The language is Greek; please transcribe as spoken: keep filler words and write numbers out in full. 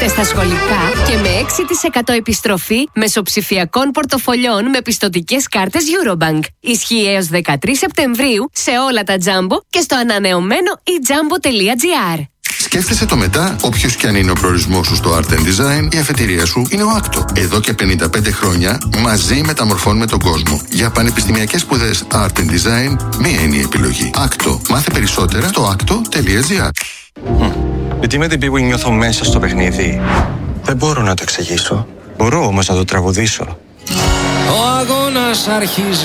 Νίκητε στα σχολικά και με έξι τοις εκατό επιστροφή μεσοψηφιακών πορτοφολιών με πιστωτικές κάρτες Eurobank. Ισχύει έως δεκατρείς Σεπτεμβρίου σε όλα τα Jumbo και στο ανανεωμένο e jumbo τελεία gr. Σκέφτεσαι το μετά, όποιος και αν είναι ο προορισμός σου στο Art and Design, η αφετηρία σου είναι ο Άκτο. Εδώ και πενήντα πέντε χρόνια μαζί μεταμορφώνουμε τον κόσμο. Για πανεπιστημιακές σπουδές Art and Design, μία είναι η επιλογή. Άκτο. Μάθε περισσότερα στο άκτο τελεία gr. Γιατί με την πίγου νιώθω μέσα στο παιχνίδι. Δεν μπορώ να το εξηγήσω. Μπορώ όμως να το τραγουδήσω. Ο αγώνας αρχίζει.